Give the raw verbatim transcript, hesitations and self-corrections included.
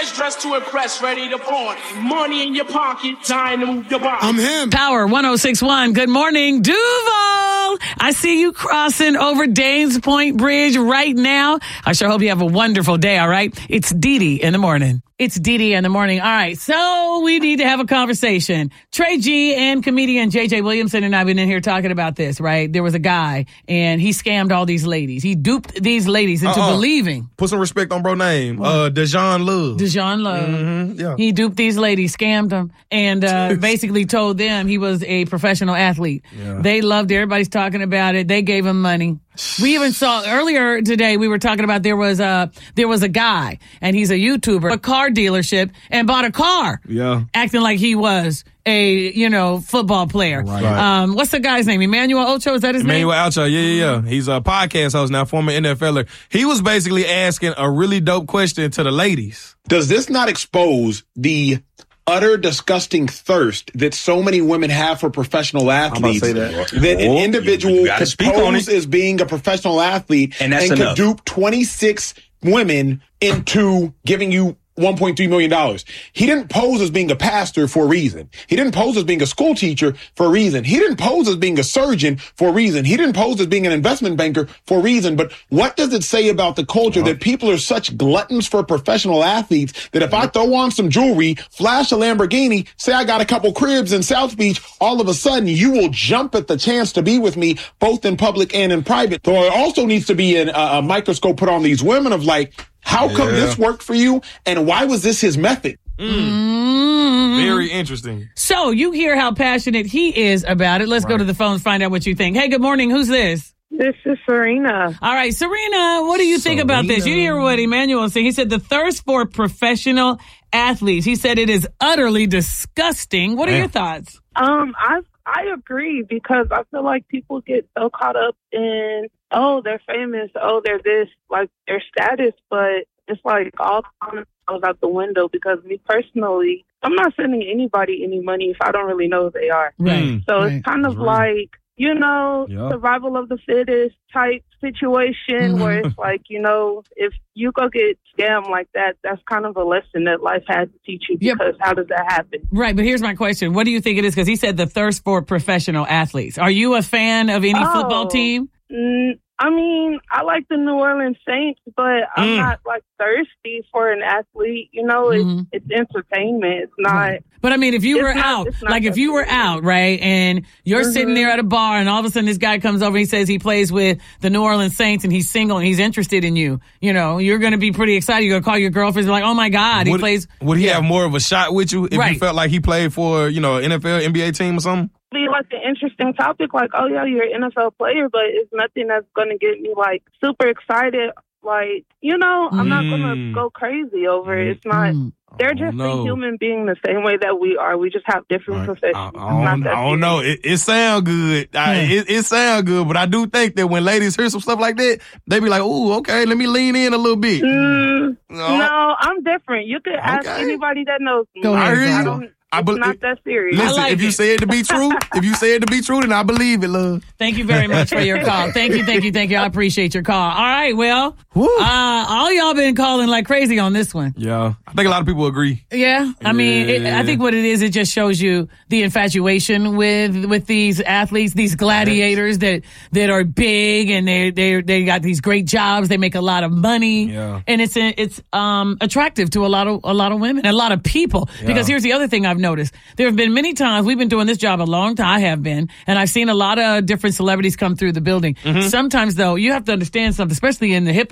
fresh, dressed to impress, ready to pawn. Money in your pocket, time to move your body. I'm him. Power one oh six point one. Good morning, Duval. I see you crossing over Danes Point Bridge right now. I sure hope you have a wonderful day, all right? It's Dee Dee in the morning. It's Dee Dee in the morning. All right, so we need to have a conversation. Trey G and comedian J J Williamson and I have been in here talking about this, right? There was a guy, and he scammed all these ladies. He duped these ladies into Uh-uh. believing. Put some respect on bro name. Uh, Dejan Love. Dejan Love. Mm-hmm, yeah. He duped these ladies, scammed them, and uh, basically told them he was a professional athlete. Yeah. They loved it. Everybody's talking about it. They gave him money. We even saw earlier today, we were talking about there was a, there was a guy, and he's a YouTuber, a car dealership, and bought a car. Yeah. Acting like he was a, you know, football player. Right. Um, what's the guy's name? Emmanuel Ocho, is that his Emmanuel name? Ocho, yeah, yeah, yeah. He's a podcast host now, former N F L er. He was basically asking a really dope question to the ladies. Does this not expose the utter disgusting thirst that so many women have for professional athletes? I'm about to say that. That an Oh, individual you gotta could speak on pose it. as being a professional athlete And that's could enough. dupe twenty-six women into giving you one point three million dollars. He didn't pose as being a pastor for a reason. He didn't pose as being a school teacher for a reason. He didn't pose as being a surgeon for a reason. He didn't pose as being an investment banker for a reason. But what does it say about the culture Uh-huh. that people are such gluttons for professional athletes that if I throw on some jewelry, flash a Lamborghini, say I got a couple cribs in South Beach, all of a sudden you will jump at the chance to be with me both in public and in private. So there also needs to be an, uh, a microscope put on these women of like, how come Yeah. this worked for you, and why was this his method? Mm-hmm. Very interesting. So you hear how passionate he is about it. Let's go to the phones, find out what you think. Hey, good morning. Who's this? This is Serena. All right, Serena, what do you think about this? You hear what Emmanuel said. He said the thirst for professional athletes. He said it is utterly disgusting. What are Man. your thoughts? Um, I I agree because I feel like people get so caught up in, oh, they're famous, oh, they're this, like their status, but it's like all kind of goes out the window because me personally, I'm not sending anybody any money if I don't really know who they are. Right. So right. it's kind of That's right. like, you know, Yeah. survival of the fittest type situation where it's like, you know, if you go get scammed like that, that's kind of a lesson that life had to teach you Yep. because how does that happen? Right, but here's my question. What do you think it is? Because he said the thirst for professional athletes. Are you a fan of any Oh. football team? Mm, I mean, I like the New Orleans Saints, but I'm Mm. not like thirsty for an athlete. You know, it's, Mhm. it's entertainment. It's not. Right. But I mean, if you It's were not- out, it's not like if that you were serious. out, right, and you're Mhm. sitting there at a bar and all of a sudden this guy comes over and he says he plays with the New Orleans Saints and he's single and he's interested in you, you know, you're going to be pretty excited. You're going to call your girlfriend and be like, oh my God, he would, plays. Would he Yeah. have more of a shot with you if Right. you felt like he played for, you know, N F L, N B A team or something? Be like an interesting topic, like, oh yeah, you're an N F L player, but it's nothing that's going to get me like super excited. Like, you know, I'm not going Mm. to go crazy over it. It's not. Mm. They're I just don't a know. human being the same way that we are. We just have different Right. professions. I, It's I not don't, that I don't know. serious. It, it sound good. I, Yeah. it, it sound good, but I do think that when ladies hear some stuff like that, they be like, "Ooh, okay, let me lean in a little bit." Mm, No. no, I'm different. You could ask Okay. anybody that knows me. Go ahead, I hear I you. don't, I it's bel- not that serious. Listen, like if you it. say it to be true, if you say it to be true, then I believe it, love. Thank you very much for your call. Thank you, thank you, thank you. I appreciate your call. All right, well, Woo. uh, all y'all been calling like crazy on this one. Yeah, I think a lot of people agree. Yeah, I mean, it, I Yeah. think what it is, it just shows you the infatuation with with these athletes, these gladiators that that are big and they they they got these great jobs. They make a lot of money, Yeah. and it's it's um attractive to a lot of a lot of women, and a lot of people. Because here's the other thing I've noticed: there have been many times we've been doing this job a long time. I have been, and I've seen a lot of different celebrities come through the building. Sometimes, though, you have to understand something, especially in the hip hop.